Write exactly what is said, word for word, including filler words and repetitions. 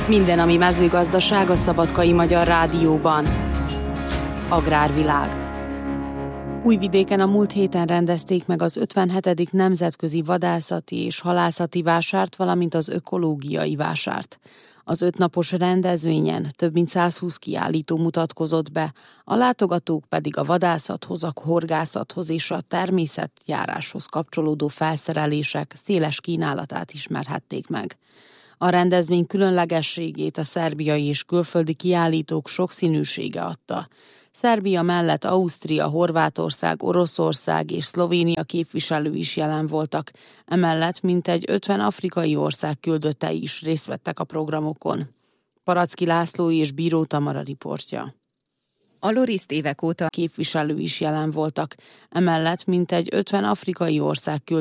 Minden, ami mezőgazdaság a Szabadkai Magyar Rádióban. Agrárvilág. Újvidéken a múlt héten rendezték meg az ötvenhetedik Nemzetközi Vadászati és Halászati Vásárt, valamint az Ökológiai Vásárt. Az ötnapos rendezvényen több mint százhúsz kiállító mutatkozott be, a látogatók pedig a vadászathoz, a horgászathoz és a természetjáráshoz kapcsolódó felszerelések széles kínálatát ismerhették meg. A rendezvény különlegességét a szerbiai és külföldi kiállítók sokszínűsége adta. Szerbia mellett Ausztria, Horvátország, Oroszország és Szlovénia képviselői is jelen voltak, emellett mintegy ötven afrikai ország küldöttei is részt vettek a programokon. Paracki László és Bíró Tamara riportja. A loriszt évek óta képviselői is jelen voltak, emellett mintegy ötven afrikai ország küldöttei